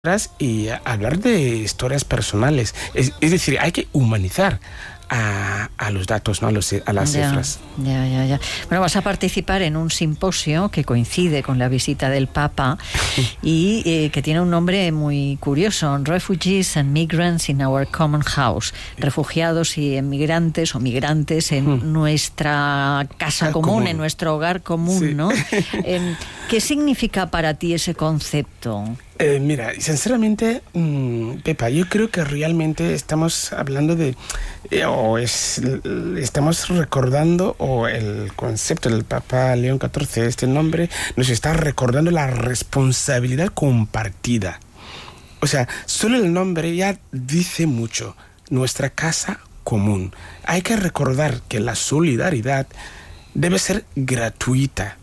y hablar de historias personales. Es decir, hay que humanizar a los datos, ¿no? a las cifras. Ya. Bueno, vas a participar en un simposio que coincide con la visita del Papa y que tiene un nombre muy curioso: Refugees and Migrants in Our Common House. Refugiados y emigrantes o migrantes en nuestra casa común, en nuestro hogar común, sí. ¿No? ¿Qué significa para ti ese concepto? Mira, sinceramente, Pepa, yo creo que realmente estamos hablando de, estamos recordando, o el concepto del Papa León XIV, este nombre, nos está recordando la responsabilidad compartida. O sea, solo el nombre ya dice mucho, nuestra casa común. Hay que recordar que la solidaridad debe ser gratuita.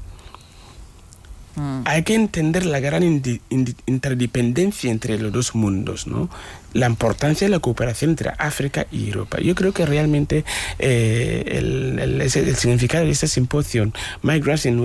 Hay que entender la gran interdependencia entre los dos mundos, ¿no? La importancia de la cooperación entre África y Europa. Yo creo que realmente el significado de este simposio, Migrants in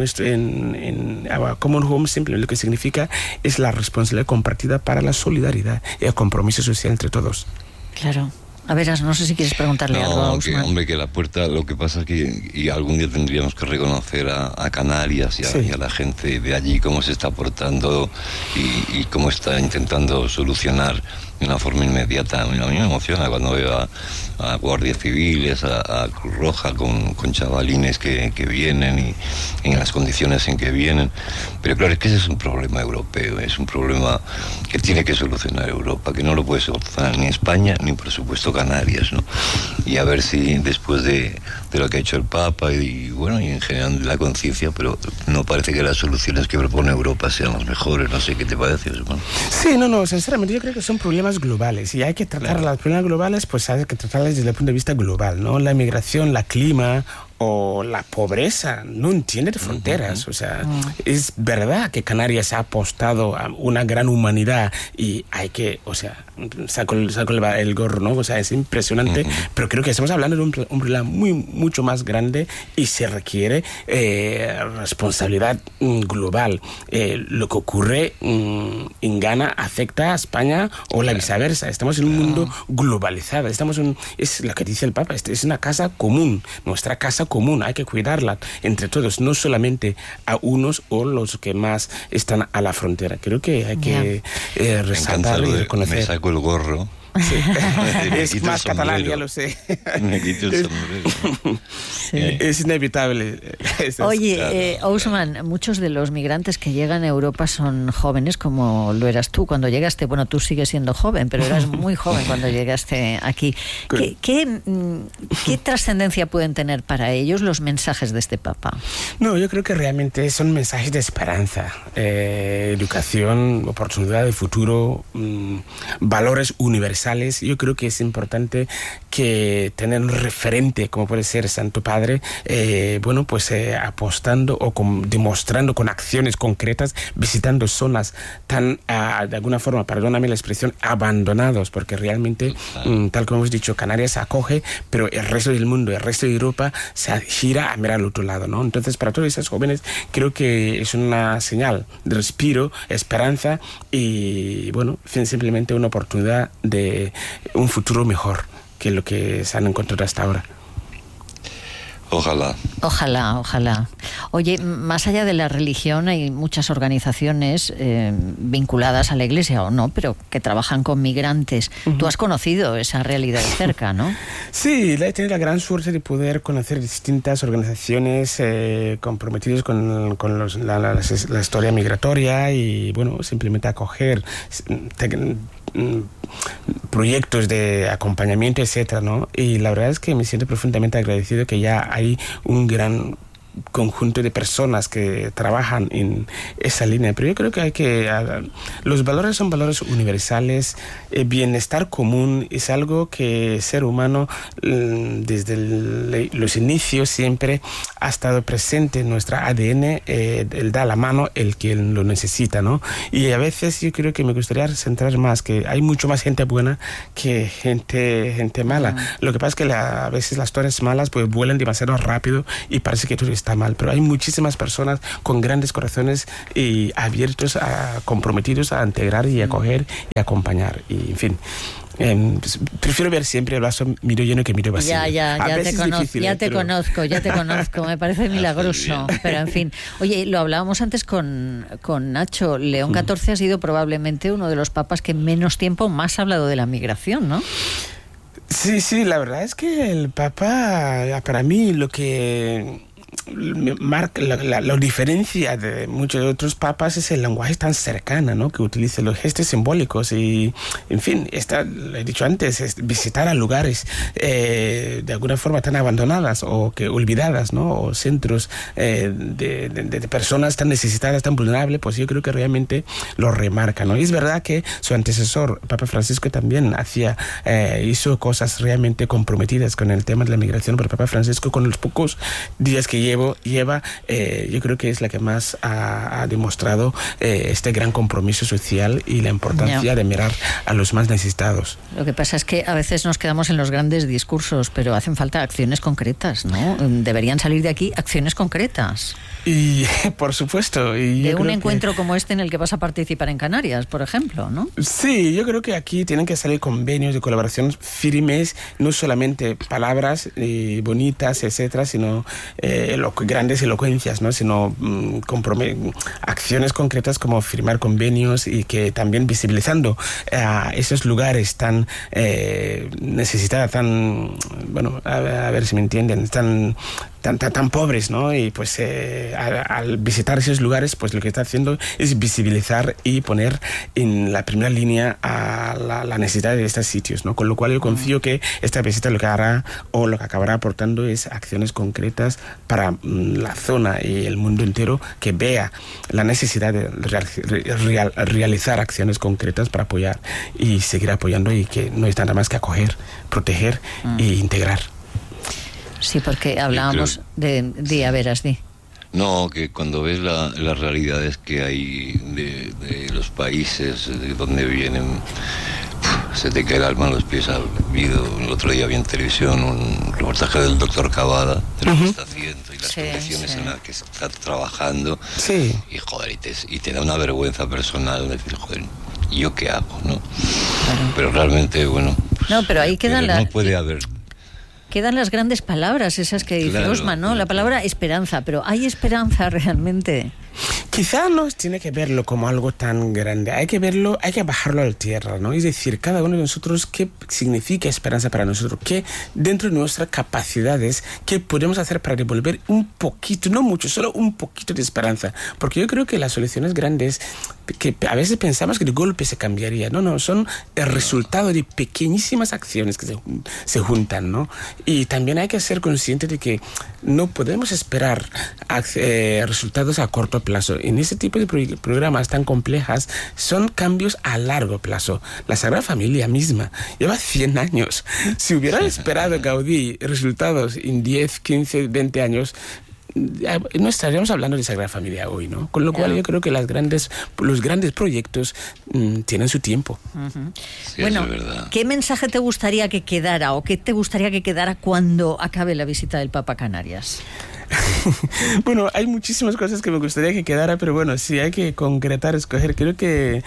Our Common Home, simplemente lo que significa es la responsabilidad compartida para la solidaridad y el compromiso social entre todos. Claro. A ver, no sé si quieres preguntarle algo a Usman. Hombre, que la puerta, lo que pasa es que y algún día tendríamos que reconocer a Canarias y a la gente de allí, cómo se está portando y cómo está intentando solucionar de una forma inmediata. A mí me emociona cuando veo a guardias civiles, a Cruz Roja con chavalines que vienen y en las condiciones en que vienen. Pero claro, es que ese es un problema europeo, es un problema que tiene que solucionar Europa, que no lo puede solucionar ni España ni por supuesto Canarias, ¿no? Y a ver si después de lo que ha hecho el Papa y en general la conciencia, pero no parece que las soluciones que propone Europa sean las mejores. No sé qué te parece, Osman. Sí, sinceramente yo creo que son problemas globales y hay que tratar los problemas globales, pues hay que tratarlos desde el punto de vista global, ¿no? La migración, la clima o la pobreza no entiende de fronteras. O sea, es verdad que Canarias ha apostado a una gran humanidad y hay que, saco el gorro, ¿no? O sea, es impresionante, pero creo que estamos hablando de un problema mucho más grande y se requiere responsabilidad global. Lo que ocurre en Ghana afecta a España o la viceversa. Estamos en un mundo globalizado. Es lo que dice el Papa, es una casa común, nuestra casa común, hay que cuidarla entre todos, no solamente a unos o los que más están a la frontera. Creo que hay que resaltar y reconocer. Me saco el gorro. Sí. Es más catalán, ya lo sé. Me quito el sombrero. Sí. Es inevitable. Oye, Ousman, muchos de los migrantes que llegan a Europa son jóvenes, como lo eras tú cuando llegaste. Bueno, tú sigues siendo joven, pero eras muy joven cuando llegaste aquí. ¿Qué trascendencia pueden tener para ellos los mensajes de este Papa? No, yo creo que realmente son mensajes de esperanza, educación, oportunidad de futuro, valores universales. Yo creo que es importante que tener un referente como puede ser Santo Padre, apostando o demostrando con acciones concretas, visitando zonas tan, de alguna forma, perdóname la expresión, abandonados, porque realmente, tal como hemos dicho, Canarias acoge, pero el resto del mundo, el resto de Europa se gira a mirar al otro lado, ¿no? Entonces, para todos esos jóvenes, creo que es una señal de respiro, esperanza y, simplemente una oportunidad de un futuro mejor que lo que se han encontrado hasta ahora. Ojalá. Oye, más allá de la religión hay muchas organizaciones vinculadas a la Iglesia o no, pero que trabajan con migrantes. Tú has conocido esa realidad de cerca, ¿no? Sí, he tenido la gran suerte de poder conocer distintas organizaciones comprometidas con la historia migratoria y, simplemente acoger proyectos de acompañamiento, etcétera, ¿no? Y la verdad es que me siento profundamente agradecido que ya hay un gran conjunto de personas que trabajan en esa línea, pero yo creo que los valores son valores universales. Bienestar común es algo que el ser humano desde los inicios siempre ha estado presente en nuestra ADN. Él da la mano el que lo necesita, ¿no? Y a veces yo creo que me gustaría centrar más que hay mucho más gente buena que gente mala. Lo que pasa es que a veces las torres malas pues vuelan demasiado rápido y parece que todo está está mal, pero hay muchísimas personas con grandes corazones y abiertos, comprometidos a integrar y acoger y acompañar, y en fin. Pues, prefiero ver siempre el vaso medio lleno que medio vacío. Ya te conozco, me parece milagroso, pero en fin. Oye, lo hablábamos antes con Nacho, León XIV ha sido probablemente uno de los papas que menos tiempo más ha hablado de la migración, ¿no? Sí, la verdad es que el Papa, para mí, lo que marca la diferencia de muchos otros papas es el lenguaje tan cercano, ¿no? Que utiliza los gestos simbólicos y, en fin, lo he dicho antes, es visitar a lugares de alguna forma tan abandonadas o que olvidadas, ¿no? O centros de personas tan necesitadas, tan vulnerables, pues yo creo que realmente lo remarca, ¿no? Y es verdad que su antecesor, Papa Francisco, también hizo cosas realmente comprometidas con el tema de la migración, pero Papa Francisco, con los pocos días que lleva, yo creo que es la que más ha demostrado este gran compromiso social y la importancia de mirar a los más necesitados. Lo que pasa es que a veces nos quedamos en los grandes discursos, pero hacen falta acciones concretas, ¿no? Deberían salir de aquí acciones concretas. Y por supuesto. De un encuentro como este en el que vas a participar en Canarias, por ejemplo, ¿no? Sí, yo creo que aquí tienen que salir convenios de colaboración firmes, no solamente palabras bonitas, etcétera, sino grandes elocuencias, ¿no? Sino acciones concretas como firmar convenios y que también visibilizando esos lugares tan necesitados, a ver si me entienden, tan pobres, ¿no? Y pues al visitar esos lugares, pues lo que está haciendo es visibilizar y poner en la primera línea a la necesidad de estos sitios, ¿no? Con lo cual yo confío que esta visita lo que hará o lo que acabará aportando es acciones concretas para la zona y el mundo entero, que vea la necesidad de realizar acciones concretas para apoyar y seguir apoyando, y que no es nada más que acoger, proteger e integrar. Sí, porque hablábamos de a veras, di. No, que cuando ves las realidades que hay de los países de donde vienen, se te cae el alma a los pies. Ha habido, el otro día vi en televisión un reportaje del doctor Cavada, de lo que está haciendo y las condiciones en las que está trabajando. Sí. Y joder, y te da una vergüenza personal decir, joder, ¿yo qué hago, no? Claro. Pero realmente, bueno... Pues, no, pero ahí quedan no puede haber... Quedan las grandes palabras, esas que dice Osman, ¿no? La palabra esperanza, pero ¿hay esperanza realmente? Quizá no tiene que verlo como algo tan grande, hay que bajarlo a la tierra, ¿no? Es decir, cada uno de nosotros, ¿qué significa esperanza para nosotros? ¿Qué dentro de nuestras capacidades, qué podemos hacer para devolver un poquito, no mucho, solo un poquito de esperanza? Porque yo creo que las soluciones grandes, que a veces pensamos que de golpe se cambiaría, no, son el resultado de pequeñísimas acciones que se juntan, ¿no? Y también hay que ser consciente de que no podemos esperar resultados a corto plazo. En ese tipo de programas tan complejas son cambios a largo plazo. La Sagrada Familia misma lleva 100 años. Si hubiera esperado Gaudí resultados en 10, 15, 20 años, no estaríamos hablando de Sagrada Familia hoy, ¿no? Con lo cual yo creo que los grandes proyectos tienen su tiempo. Sí, bueno, ¿qué mensaje te gustaría que quedara o qué te gustaría que quedara cuando acabe la visita del Papa a Canarias? Bueno, hay muchísimas cosas que me gustaría que quedara, pero bueno, si hay que concretar, escoger, creo que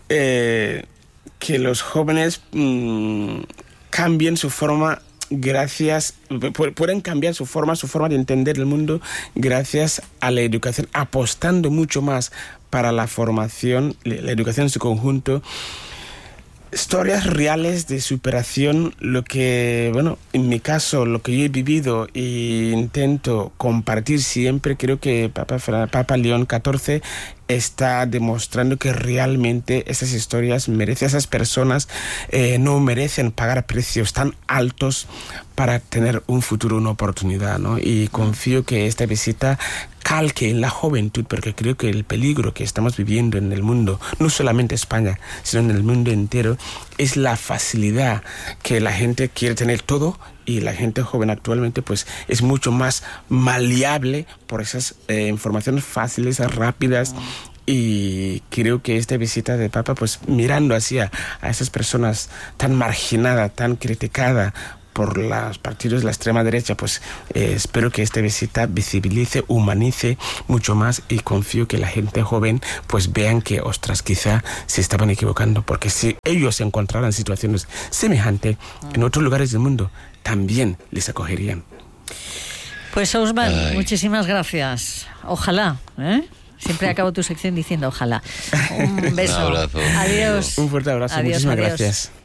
los jóvenes cambien su forma, pueden cambiar su forma de entender el mundo gracias a la educación, apostando mucho más para la formación, la educación en su conjunto. Historias reales de superación, lo que, en mi caso, lo que yo he vivido e intento compartir siempre. Creo que Papa León XIV está demostrando que realmente esas historias esas personas no merecen pagar precios tan altos para tener un futuro, una oportunidad, ¿no? Y confío que esta visita calque en la juventud, porque creo que el peligro que estamos viviendo en el mundo, no solamente España, sino en el mundo entero, es la facilidad que la gente quiere tener todo, y la gente joven actualmente pues es mucho más maleable por esas informaciones fáciles, rápidas. Y creo que esta visita de Papa, pues mirando a esas personas tan marginadas, tan criticadas por los partidos de la extrema derecha, pues espero que esta visita visibilice, humanice mucho más, y confío que la gente joven pues vean que, ostras, quizá se estaban equivocando, porque si ellos se encontraran en situaciones semejantes en otros lugares del mundo, también les acogerían. Pues Ousmane, muchísimas gracias. Ojalá, Siempre acabo tu sección diciendo ojalá. Un beso. Un abrazo. Adiós. Un fuerte abrazo. Adiós, Muchísimas adiós. gracias.